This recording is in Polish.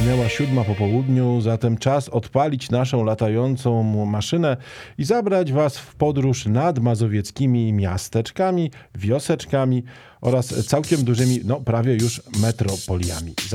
Minęła 7 po południu, zatem czas odpalić naszą latającą maszynę i zabrać Was w podróż nad mazowieckimi miasteczkami, wioseczkami oraz całkiem dużymi, prawie już metropoliami.